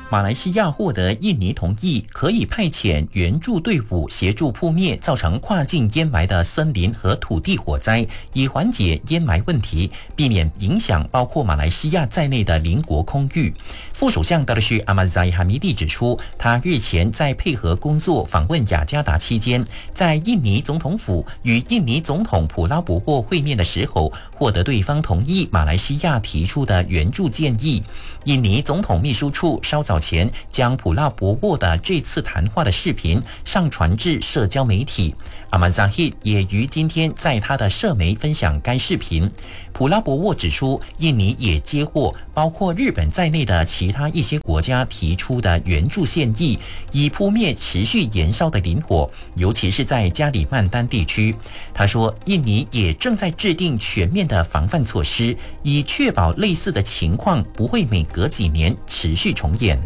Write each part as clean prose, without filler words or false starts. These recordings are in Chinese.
马来西亚获得印尼同意，可以派遣援助队伍协助扑灭造成跨境淹埋的森林和土地火灾，以缓解淹埋问题，避免影响包括马来西亚在内的邻国空域。副首相达尔须阿马扎伊哈米蒂指出，他日前在配合工作访问雅加达期间，在印尼总统府与印尼总统普拉博沃会面的时候，获得对方同意马来西亚提出的援助建议。印尼总统秘书处稍早前将普拉博沃的这次谈话的视频上传至社交媒体。阿曼扎希也于今天在他的社媒分享该视频。普拉博沃指出，印尼也接获包括日本在内的其他一些国家提出的援助建议，以扑灭持续延烧的林火，尤其是在加里曼丹地区。他说，印尼也正在制定全面的防范措施，以确保类似的情况不会每隔几年持续重演。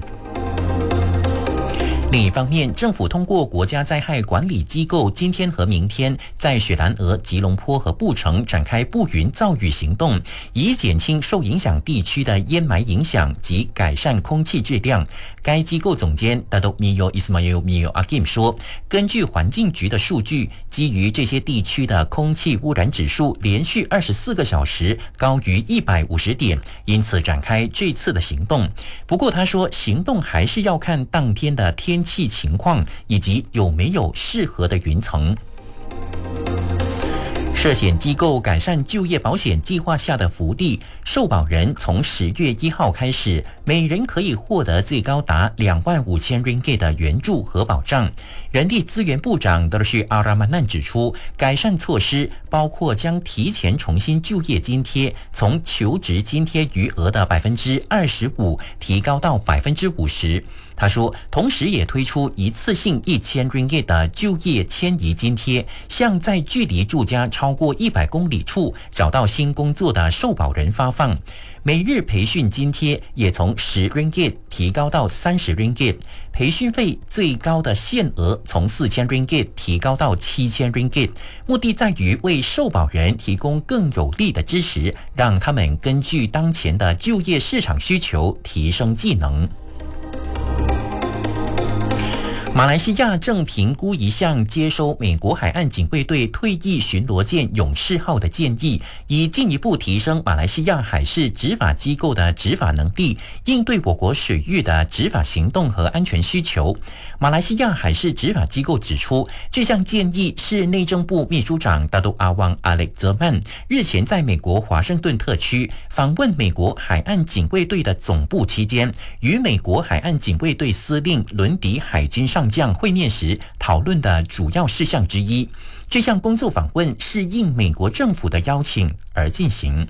另一方面，政府通过国家灾害管理机构今天和明天在雪兰莪、吉隆坡和布城展开布云造雨行动，以减轻受影响地区的淹埋影响及改善空气质量。该机构总监Datuk Mio Ismail Mio Akim 说，根据环境局的数据，基于这些地区的空气污染指数连续24个小时高于150点，因此展开这次的行动。不过他说，行动还是要看当天的天气情况以及有没有适合的云层。社险机构改善就业保险计划下的福利，受保人从10月1号开始，每人可以获得最高达25000 ringgit 的援助和保障。人力资源部长达尔须阿拉曼难指出，改善措施包括将提前重新就业津贴从求职津贴余额的 25% 提高到 50%。他说，同时也推出一次性1000 ringgit 的就业迁移津贴，向在距离住家超过100公里处找到新工作的受保人发放。每日培训津贴也从10 ringgit 提高到30 ringgit， 培训费最高的限额从4000 ringgit 提高到7000 ringgit， 目的在于为受保人提供更有力的支持，让他们根据当前的就业市场需求提升技能。马来西亚正评估一项接收美国海岸警卫队退役巡逻舰勇士号的建议，以进一步提升马来西亚海事执法机构的执法能力，应对我国水域的执法行动和安全需求。马来西亚海事执法机构指出，这项建议是内政部秘书长大都阿旺阿雷泽曼日前在美国华盛顿特区访问美国海岸警卫队的总部期间，与美国海岸警卫队司令伦迪海军上将会面时讨论的主要事项之一。这项工作访问是应美国政府的邀请而进行。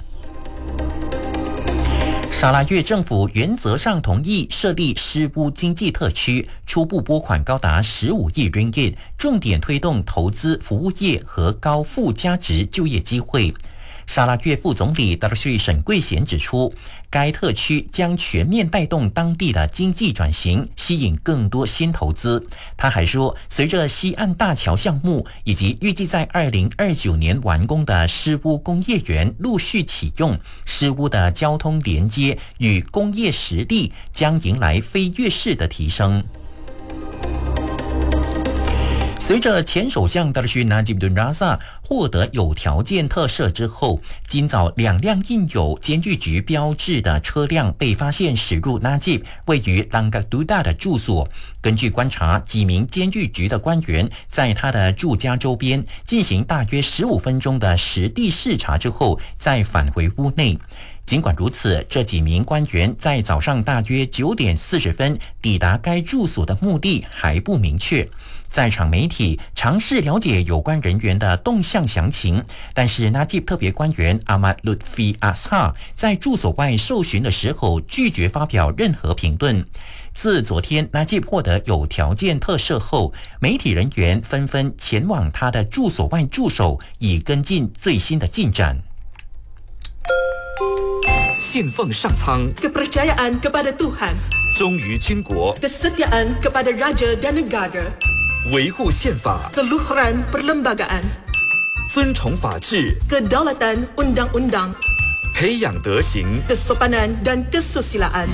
沙拉越政府原则上同意设立诗巫经济特区，初步拨款高达15亿 ringgit， 重点推动投资服务业和高附加值就业机会。沙拉越副总理达尔须沈桂贤指出，该特区将全面带动当地的经济转型，吸引更多新投资。他还说，随着西岸大桥项目以及预计在2029年完工的诗巫工业园陆续启用，诗巫的交通连接与工业实力将迎来飞跃式的提升。随着前首相达尔须纳吉布顿拉萨获得有条件特赦之后，今早2辆印有监狱局标志的车辆被发现驶入纳吉位于朗格杜达的住所。根据观察，几名监狱局的官员在他的住家周边进行大约15分钟的实地视察之后，再返回屋内。尽管如此，这几名官员在早上大约9点40分抵达该住所的目的还不明确。在场媒体尝试了解有关人员的动向详情，但是纳吉特别官员阿马鲁菲阿萨在住所外受询的时候拒绝发表任何评论。自昨天纳吉获得有条件特赦后，媒体人员纷纷前往他的住所外驻守，以跟进最新的进展。 信奉上苍 kepercayaan kepada Tuhan 忠于军国 kesetiaan kepada raja dan negara 维护宪法 keluhuran perlembagaan 尊崇法治 kedaulatan undang-undang 培养德行 kesopanan dan kesusilaan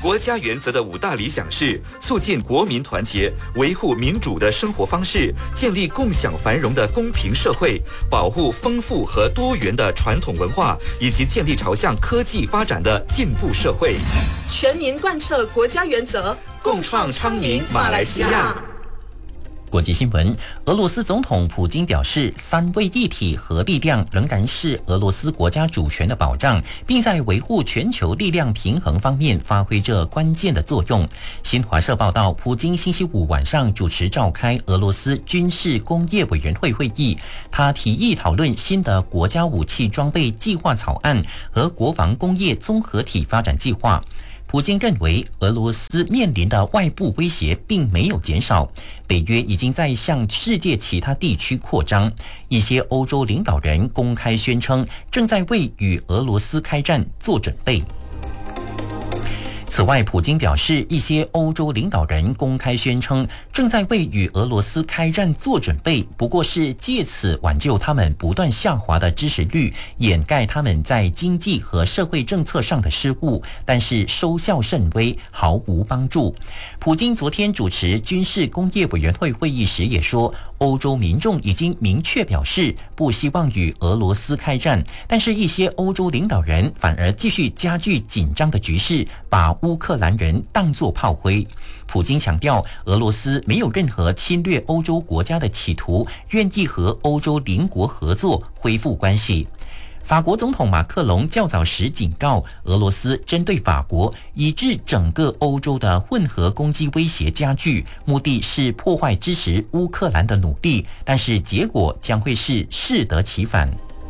国家原则的5大理想是促进国民团结，维护民主的生活方式，建立共享繁荣的公平社会，保护丰富和多元的传统文化，以及建立朝向科技发展的进步社会。 全民贯彻国家原则， 共创昌明马来西亚。 国际新闻，俄罗斯总统普京表示，3位一体核力量仍然是俄罗斯国家主权的保障，并在维护全球力量平衡方面发挥着关键的作用。新华社报道，普京星期五晚上主持召开俄罗斯军事工业委员会会议，他提议讨论新的国家武器装备计划草案和国防工业综合体发展计划。普京认为，俄罗斯面临的外部威胁并没有减少，北约已经在向世界其他地区扩张。一些欧洲领导人公开宣称，正在为与俄罗斯开战做准备。此外，普京表示，一些欧洲领导人公开宣称正在为与俄罗斯开战做准备，不过是借此挽救他们不断下滑的支持率，掩盖他们在经济和社会政策上的失误，但是收效甚微，毫无帮助。普京昨天主持军事工业委员会会议时也说，欧洲民众已经明确表示不希望与俄罗斯开战，但是一些欧洲领导人反而继续加剧紧张的局势，把乌克兰人当作炮灰。普京强调，俄罗斯没有任何侵略欧洲国家的企图，愿意和欧洲邻国合作恢复关系。法国总统马克龙较早时警告，俄罗斯针对法国，以致整个欧洲的混合攻击威胁加剧，目的是破坏支持乌克兰的努力，但是结果将会是适得其反。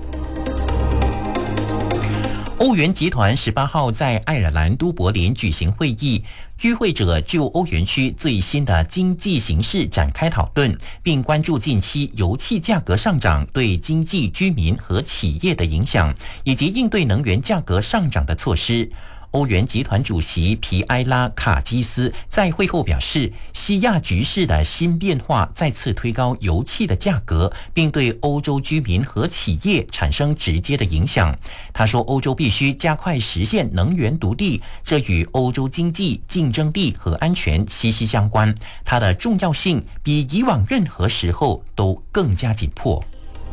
欧元集团18号在爱尔兰都柏林举行会议，与会者就欧元区最新的经济形势展开讨论，并关注近期油气价格上涨对经济、居民和企业的影响，以及应对能源价格上涨的措施。欧元集团主席皮埃拉卡基斯在会后表示，西亚局势的新变化再次推高油气的价格，并对欧洲居民和企业产生直接的影响。他说，欧洲必须加快实现能源独立，这与欧洲经济竞争力和安全息息相关，它的重要性比以往任何时候都更加紧迫。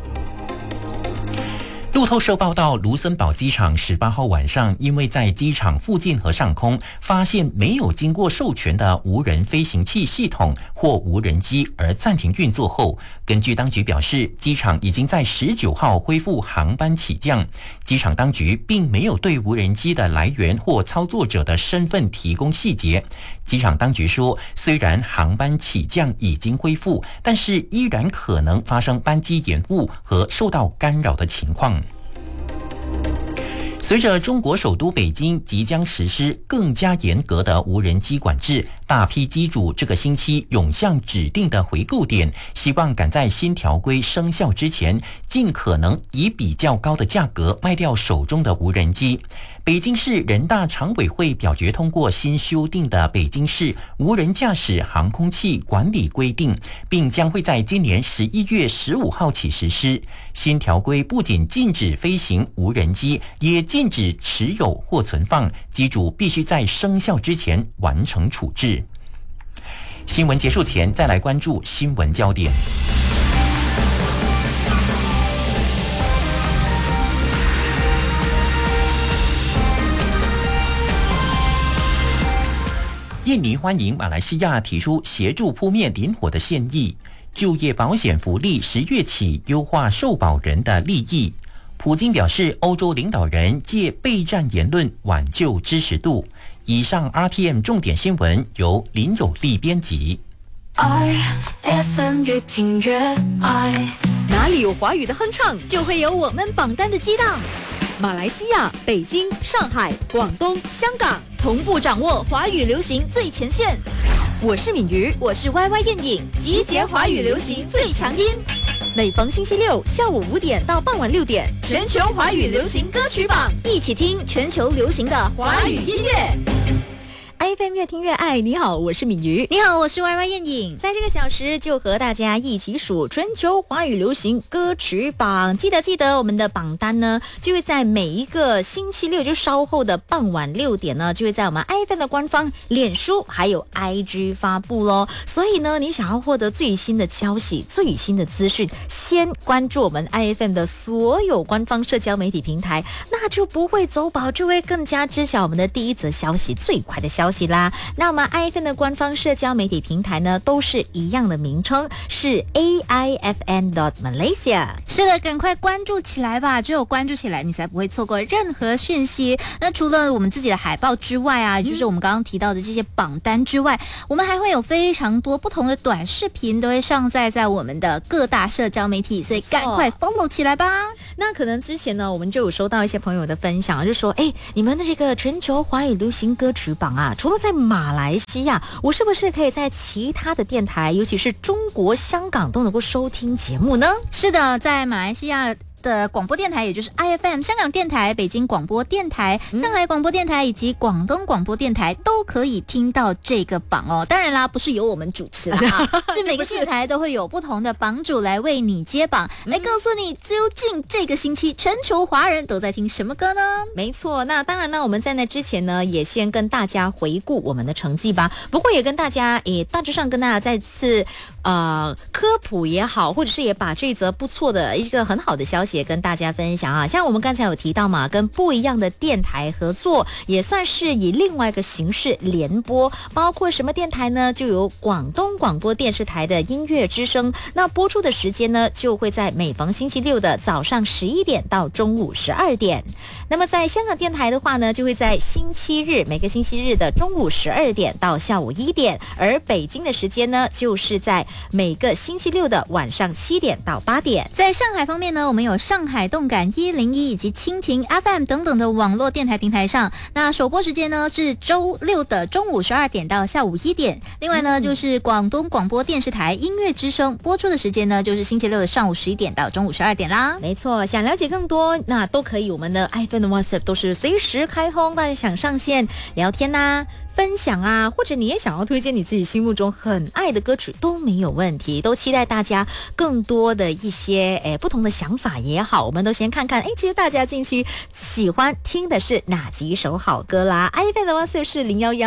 路透社报道，卢森堡机场18号晚上因为在机场附近和上空发现没有经过授权的无人飞行器系统或无人机而暂停运作后，根据当局表示，机场已经在19号恢复航班起降。机场当局并没有对无人机的来源或操作者的身份提供细节。机场当局说，虽然航班起降已经恢复，但是依然可能发生班机延误和受到干扰的情况。随着中国首都北京即将实施更加严格的无人机管制，大批机主这个星期涌向指定的回购点，希望赶在新条规生效之前，尽可能以比较高的价格卖掉手中的无人机。北京市人大常委会表决通过新修订的《北京市无人驾驶航空器管理规定》，并将会在今年11月15号起实施。新条规不仅禁止飞行无人机，也禁止持有或存放，机主必须在生效之前完成处置。新闻结束前，再来关注新闻焦点。印尼欢迎马来西亚提出协助扑灭林火的现役，就业保险福利10月起优化受保人的利益。普京表示，欧洲领导人借备战言论挽救支持度。以上 RTM 重点新闻由林有利编辑。 FM 越听越爱， 哪里有华语的哼唱， 就会有我们榜单的激荡。 马来西亚、北京、上海、广东、香港同步掌握华语流行最前线。 我是敏瑜， 我是 YY 燕影，集结华语流行最强音。 每逢星期六下午5点到傍晚6点， 全球华语流行歌曲榜，一起听全球流行的华语音乐。 ，IFM 越听越爱。你好，我是敏瑜。 你好，我是 YY 燕颖。 在这个小时就和大家一起数全球华语流行歌曲榜。记得我们的榜单呢，就会在每一个星期六，就稍后的傍晚6点呢，就会在我们 IFM 的官方脸书还有 IG 发布咯。所以呢，你想要获得最新的消息、最新的资讯，先关注我们 IFM 的所有官方社交媒体平台，那就不会走宝，就会更加知晓我们的第一则消息，最快的消息啦。那我们 IFM 的官方社交媒体平台呢，都是一样的名称，是 AIFM.Malaysia。 是的，赶快关注起来吧，只有关注起来，你才不会错过任何讯息。那除了我们自己的海报之外啊，就是我们刚刚提到的这些榜单之外，我们还会有非常多不同的短视频都会上载在我们的各大社交媒体，所以赶快 follow 起来吧。 那可能之前呢，我们就有收到一些朋友的分享，就说你们的这个全球华语流行歌曲榜啊，除了在马来西亚，我是不是可以在其他的电台，尤其是中国香港都能够收听节目呢？ 是的，在马来西亚的广播电台，也就是 IFM 香港电台、北京广播电台、上海广播电台以及广东广播电台都可以听到这个榜哦。当然啦，不是由我们主持啦，是每个电台都会有不同的榜主来为你接榜，来告诉你究竟这个星期全球华人都在听什么歌呢？ 没错，那当然呢，我们在那之前呢，也先跟大家回顾我们的成绩吧。不过也跟大家大致上跟大家再次科普也好，或者是也把这一则不错的一个很好的消息也跟大家分享啊。像我们刚才有提到嘛，跟不一样的电台合作，也算是以另外一个形式联播，包括什么电台呢？就有广东广播电视台的音乐之声，那播出的时间呢，就会在每逢星期六的早上11点到中午12点。那么在香港电台的话呢，就会在每个星期日的中午12点到下午1点，而北京的时间呢，就是在每个星期六的晚上7点到8点。 在上海方面呢，我们有上海动感101以及蜻蜓 FM 等等的网络电台平台上，那首播时间呢是周六的中午12点到下午1点。另外呢，就是广东广播电视台音乐之声播出的时间呢，就是星期六的上午11点到中午12点啦。 没错，想了解更多，那都可以，我们的 iPhone 的 WhatsApp 都是随时开通，大家想上线聊天啊、分享啊，或者你也想要推荐你自己心目中很爱的歌曲都没有问题，都期待大家更多的一些不同的想法也好，我们都先看看其实大家近期喜欢听的是哪几首好歌啦。iPhone 的 WhatsApp 是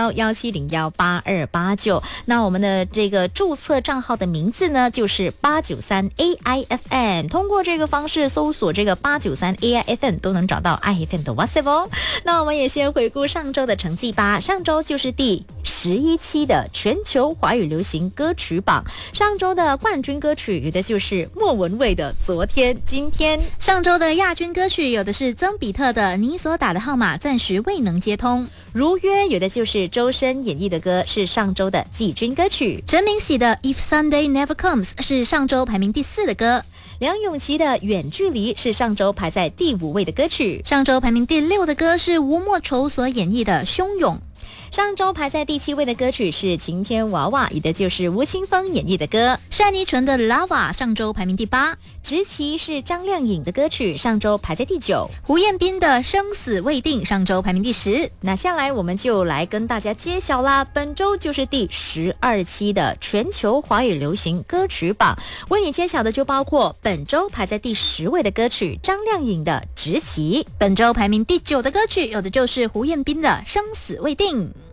011-1701-8289，那我们的这个注册账号的名字呢就是893 AIFM， 通过这个方式搜索这个893 AIFM 都能找到 iPhone 的 WhatsApp 哦。那我们也先回顾上周的成绩吧。上周就是第11期的全球华语流行歌曲榜，上周的冠军歌曲有的就是莫文蔚的《昨天今天》， 上周的亚军歌曲有的是曾比特的《你所打的号码暂时未能接通》， 如约有的就是周深演绎的歌，是上周的季军歌曲。 陈明喜的《If Sunday Never Comes》是上周排名第4的歌。 梁咏琪的《远距离》是上周排在第5位的歌曲。 上周排名第6的歌是吴莫愁所演绎的《汹涌》。 上周排在第7位的歌曲是晴天娃娃，也的就是吴青峰演绎的歌。 单依纯的 Lava 上周排名第8。 执棋是张靓颖的歌曲，上周排在第9。 胡彦斌的生死未定上周排名第10。 那下来我们就来跟大家揭晓啦，本周就是第12期的全球华语流行歌曲榜，为你揭晓的就包括本周排在第10位的歌曲张靓颖的执棋， 本周排名第9的歌曲有的就是胡彦斌的生死未定。